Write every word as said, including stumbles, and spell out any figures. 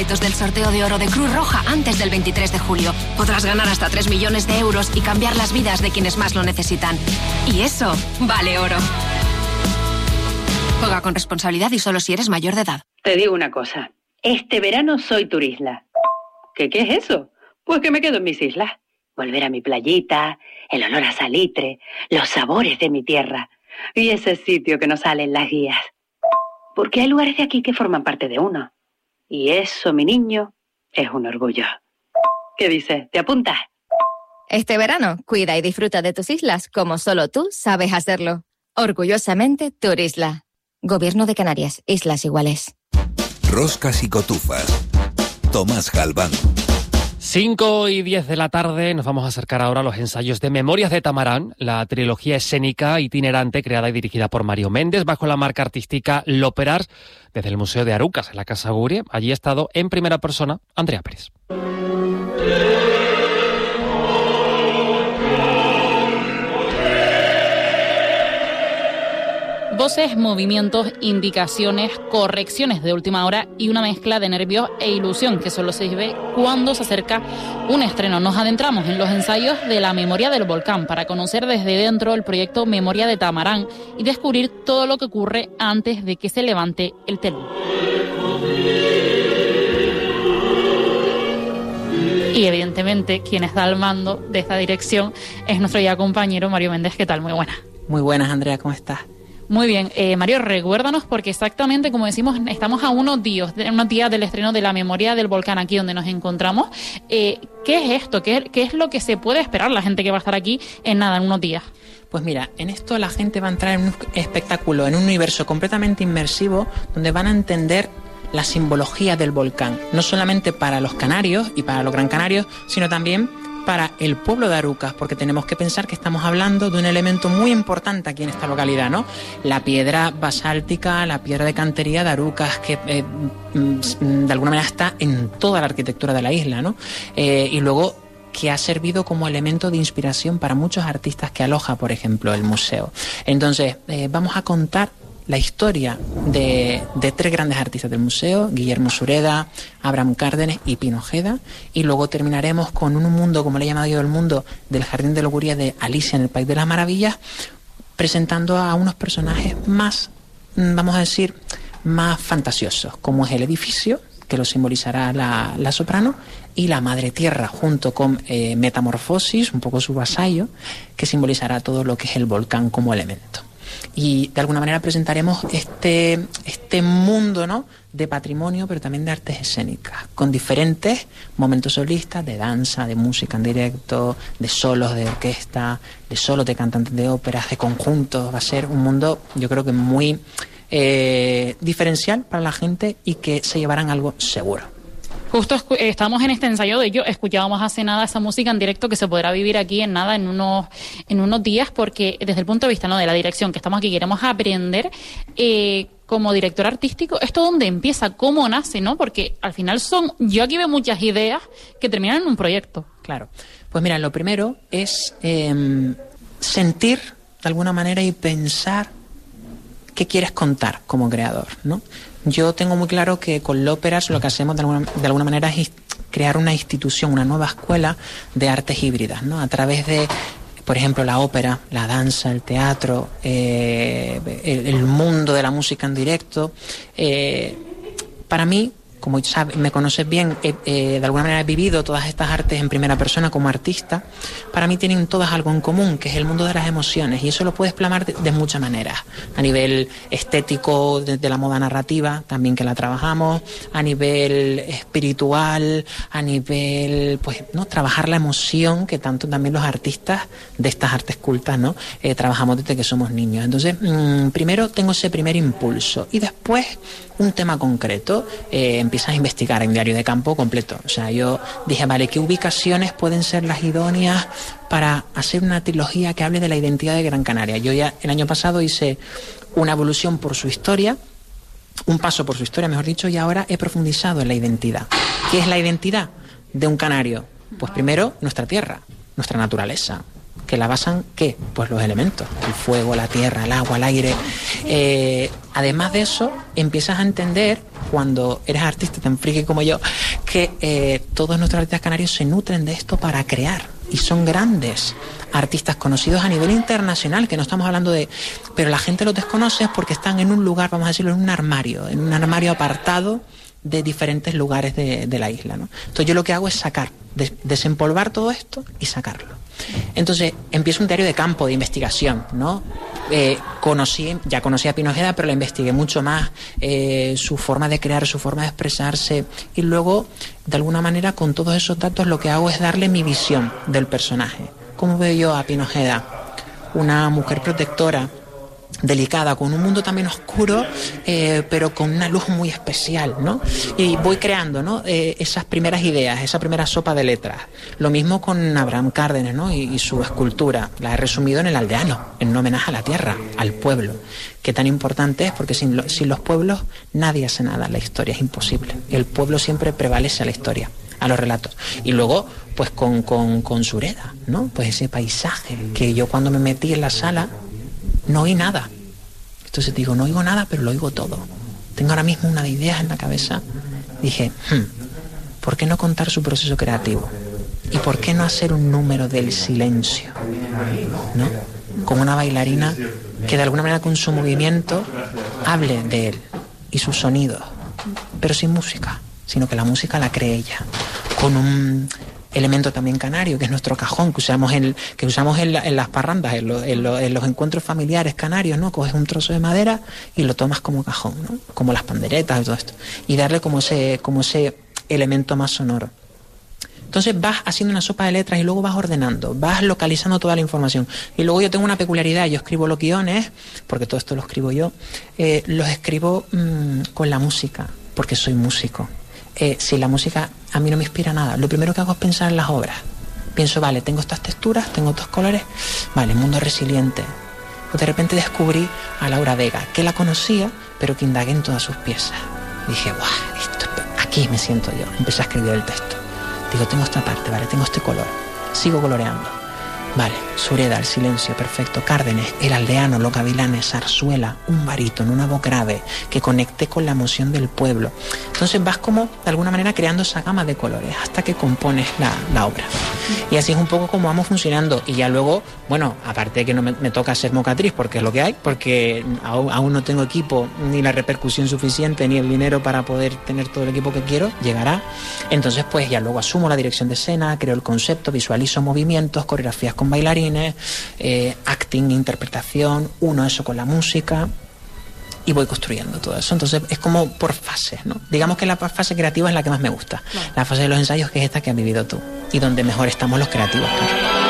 del sorteo de oro de Cruz Roja antes del veintitrés de julio. Podrás ganar hasta tres millones de euros y cambiar las vidas de quienes más lo necesitan. Y eso vale oro. Juega con responsabilidad y solo si eres mayor de edad. Te digo una cosa. Este verano soy turisla. ¿Qué, qué es eso? Pues que me quedo en mis islas. Volver a mi playita, el olor a salitre, los sabores de mi tierra y ese sitio que nos sale en las guías. Porque hay lugares de aquí que forman parte de uno. Y eso, mi niño, es un orgullo. ¿Qué dices? ¿Te apuntas? Este verano, cuida y disfruta de tus islas como solo tú sabes hacerlo. Orgullosamente, Turisla. Gobierno de Canarias, Islas Iguales. Roscas y cotufas. Tomás Galván. cinco y diez de la tarde nos vamos a acercar ahora a los ensayos de Memorias de Tamarán, la trilogía escénica itinerante creada y dirigida por Mario Méndez bajo la marca artística L'Operars desde el Museo de Arucas en la Casa Gurie. Allí ha estado en primera persona Andrea Pérez. Voces, movimientos, indicaciones, correcciones de última hora y una mezcla de nervios e ilusión que solo se ve cuando se acerca un estreno. Nos adentramos en los ensayos de la Memoria del Volcán para conocer desde dentro el proyecto Memoria de Tamarán y descubrir todo lo que ocurre antes de que se levante el telón. Y evidentemente quien está al mando de esta dirección es nuestro ya compañero Mario Méndez. ¿Qué tal? Muy buena. Muy buenas, Andrea, ¿cómo estás? Muy bien, eh, Mario, recuérdanos, porque exactamente, como decimos, estamos a unos días, unos días del estreno de la Memoria del Volcán, aquí donde nos encontramos. Eh, ¿Qué es esto? ¿Qué, ¿Qué es lo que se puede esperar la gente que va a estar aquí en nada, en unos días? Pues mira, en esto la gente va a entrar en un espectáculo, en un universo completamente inmersivo, donde van a entender la simbología del volcán, no solamente para los canarios y para los gran canarios, sino también para el pueblo de Arucas, porque tenemos que pensar que estamos hablando de un elemento muy importante aquí en esta localidad, ¿no? La piedra basáltica, la piedra de cantería de Arucas, que eh, de alguna manera está en toda la arquitectura de la isla, ¿no? Eh, y luego que ha servido como elemento de inspiración para muchos artistas que aloja, por ejemplo, el museo. Entonces, eh, vamos a contar la historia de, de tres grandes artistas del museo, Guillermo Sureda, Abraham Cárdenas y Pino Ojeda, y luego terminaremos con un mundo, como le he llamado yo, el mundo del Jardín de Locura de Alicia en el País de las Maravillas, presentando a unos personajes más, vamos a decir, más fantasiosos, como es el edificio, que lo simbolizará la, la soprano, y la Madre Tierra, junto con eh, Metamorfosis, un poco su vasallo, que simbolizará todo lo que es el volcán como elemento. Y de alguna manera presentaremos este, este mundo, ¿no?, de patrimonio, pero también de artes escénicas, con diferentes momentos solistas, de danza, de música en directo, de solos de orquesta, de solos de cantantes de óperas, de conjuntos. Va a ser un mundo, yo creo que muy eh, diferencial para la gente y que se llevarán algo seguro. Justo escu- estamos en este ensayo de ello, escuchábamos hace nada esa música en directo que se podrá vivir aquí en nada, en unos en unos días, porque desde el punto de vista, ¿no?, de la dirección que estamos aquí, queremos aprender eh, como director artístico, esto dónde empieza, cómo nace, ¿no? Porque al final son, yo aquí veo muchas ideas que terminan en un proyecto. Claro, pues mira, lo primero es eh, sentir de alguna manera y pensar qué quieres contar como creador, ¿no? Yo tengo muy claro que con L'Operars lo que hacemos de alguna, de alguna manera es crear una institución, una nueva escuela de artes híbridas, ¿no? A través de, por ejemplo, la ópera, la danza, el teatro, eh, el, el mundo de la música en directo. Eh, para mí, como sabes, me conoces bien, eh, eh, de alguna manera he vivido todas estas artes en primera persona como artista. Para mí tienen todas algo en común, que es el mundo de las emociones, y eso lo puedes plasmar de, de muchas maneras, a nivel estético, de, de la moda narrativa, también que la trabajamos, a nivel espiritual, a nivel, pues, no, trabajar la emoción, que tanto también los artistas de estas artes cultas, ¿no?, eh, trabajamos desde que somos niños. Entonces, mmm, primero tengo ese primer impulso, y después un tema concreto, eh, empiezas a investigar en diario de campo completo. O sea, yo dije, vale, ¿qué ubicaciones pueden ser las idóneas para hacer una trilogía que hable de la identidad de Gran Canaria? Yo ya el año pasado hice una evolución por su historia, un paso por su historia, mejor dicho, y ahora he profundizado en la identidad. ¿Qué es la identidad de un canario? Pues primero, nuestra tierra, nuestra naturaleza. ¿Que la basan qué? Pues los elementos, el fuego, la tierra, el agua, el aire. Eh, además de eso, empiezas a entender cuando eres artista tan friki como yo, que eh, todos nuestros artistas canarios se nutren de esto para crear. Y son grandes artistas conocidos a nivel internacional, que no estamos hablando de... Pero la gente los desconoce porque están en un lugar, vamos a decirlo, en un armario, en un armario apartado de diferentes lugares de, de la isla, ¿no? Entonces yo lo que hago es sacar, des, desempolvar todo esto y sacarlo. Entonces empiezo un diario de campo, de investigación, ¿no? Eh, conocí, ya conocí a Pino Ojeda, pero la investigué mucho más, eh, su forma de crear, su forma de expresarse, y luego, de alguna manera, con todos esos datos lo que hago es darle mi visión del personaje. ¿Cómo veo yo a Pino Ojeda? Una mujer protectora, delicada, con un mundo también oscuro, eh, pero con una luz muy especial, ¿no? Y voy creando, ¿no? Eh, esas primeras ideas, esa primera sopa de letras. Lo mismo con Abraham Cárdenas, ¿no? Y, y su escultura. La he resumido en El Aldeano, en un homenaje a la tierra, al pueblo. Que tan importante es, porque sin, lo, sin los pueblos nadie hace nada. La historia es imposible. El pueblo siempre prevalece a la historia, a los relatos. Y luego, pues con, con, con Sureda, ¿no? Pues ese paisaje que yo cuando me metí en la sala no oí nada. Entonces digo, no oigo nada, pero lo oigo todo. Tengo ahora mismo una de ideas en la cabeza. Dije, hmm, ¿por qué no contar su proceso creativo? ¿Y por qué no hacer un número del silencio? ¿No? Como una bailarina que de alguna manera con su movimiento hable de él y sus sonidos, pero sin música, sino que la música la cree ella, con un elemento también canario, que es nuestro cajón, que usamos en, que usamos en, la, en las parrandas, en, lo, en, lo, en los encuentros familiares canarios, ¿no? Coges un trozo de madera y lo tomas como cajón, ¿no? Como las panderetas y todo esto, y darle como ese, como ese elemento más sonoro. Entonces vas haciendo una sopa de letras y luego vas ordenando, vas localizando toda la información. Y luego yo tengo una peculiaridad, yo escribo los guiones, porque todo esto lo escribo yo, eh, los escribo mmm, con la música, porque soy músico. Eh, si la música a mí no me inspira nada, lo primero que hago es pensar en las obras. Pienso, vale, tengo estas texturas, tengo estos colores, vale, mundo resiliente. Pues de repente descubrí a Laura Vega, que la conocía, pero que indagué en todas sus piezas. Dije, guau, esto, aquí me siento yo. Empecé a escribir el texto. Digo, tengo esta parte, vale, tengo este color. Sigo coloreando. Vale, Sureda, el silencio, perfecto. Cárdenas, el aldeano, los gavilanes, zarzuela, un barítono, una voz grave que conecte con la emoción del pueblo. Entonces vas como, de alguna manera, creando esa gama de colores hasta que compones la, la obra. Y así es un poco como vamos funcionando. Y ya luego, bueno, aparte de que no me, me toca ser mocatriz, porque es lo que hay, porque aún, aún no tengo equipo, ni la repercusión suficiente, ni el dinero para poder tener todo el equipo que quiero, llegará. Entonces, pues ya luego asumo la dirección de escena, creo el concepto, visualizo movimientos, coreografías con bailarines, eh, acting, interpretación, uno eso con la música y voy construyendo todo eso. Entonces es como por fases, ¿no? Digamos que la fase creativa es la que más me gusta. Claro. La fase de los ensayos, que es esta que has vivido tú y donde mejor estamos los creativos, claro.